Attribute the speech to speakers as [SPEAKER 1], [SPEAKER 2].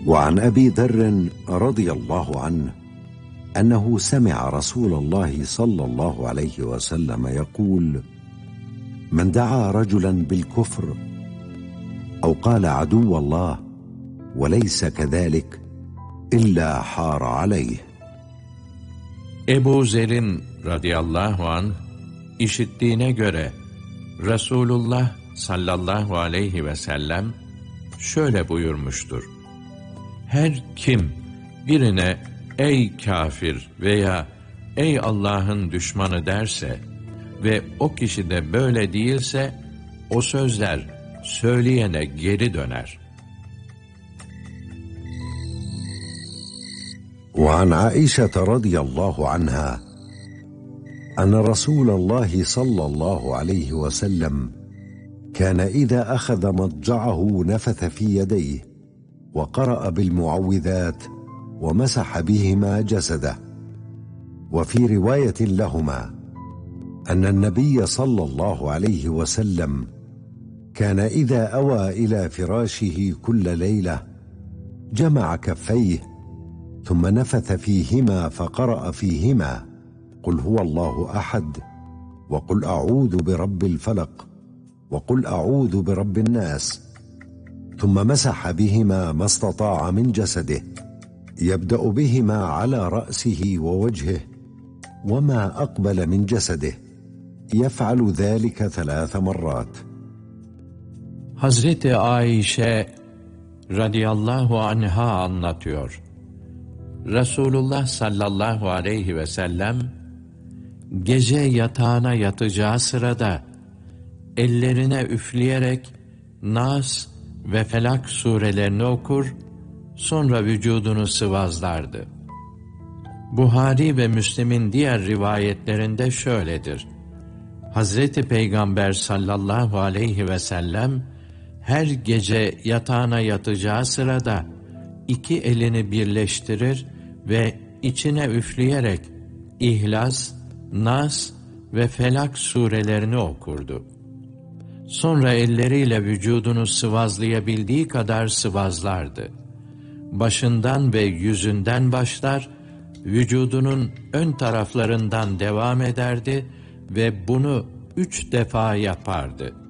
[SPEAKER 1] وعن أبي ذر رضي الله عنه أنه سمع رسول الله صلى الله عليه وسلم يقول: من دعا رجلا بالكفر أو قال عدو الله وليس كذلك إلا حار عليه.
[SPEAKER 2] Ebu Zer'in radıyallahu anh işittiğine göre Resulullah sallallahu aleyhi ve sellem şöyle buyurmuştur: her kim birine ey kafir veya ey Allah'ın düşmanı derse ve o kişi de böyle değilse, o sözler söyleyene geri döner.
[SPEAKER 1] وعن عائشة رضي الله عنها أن رسول الله صلى الله عليه وسلم كان إذا أخذ مضجعه نفث في يديه وقرأ بالمعوذات ومسح بهما جسده. وفي رواية لهما أن النبي صلى الله عليه وسلم كان إذا أوى إلى فراشه كل ليلة جمع كفيه ثم نفث فيهما فقرأ فيهما قل هو الله أحد وقل أعوذ برب الفلق وقل أعوذ برب الناس، ثم مسح بهما ما استطاع من جسده يبدأ بهما على رأسه ووجهه وما أقبل من جسده يفعل ذلك 3 مرات.
[SPEAKER 2] Hazreti Ayşe radıyallahu anha anlatıyor. Resulullah sallallahu aleyhi ve sellem gece yatağına yatacağı sırada ellerine üfleyerek Nas ve Felak surelerini okur, sonra vücudunu sıvazlardı. Buhari ve Müslim'in diğer rivayetlerinde şöyledir: Hazreti Peygamber sallallahu aleyhi ve sellem her gece yatağına yatacağı sırada 2 elini birleştirir ve içine üfleyerek İhlas, Nas ve Felak surelerini okurdu. Sonra elleriyle vücudunu sıvazlayabildiği kadar sıvazlardı. Başından ve yüzünden başlar, vücudunun ön taraflarından devam ederdi ve bunu 3 defa yapardı.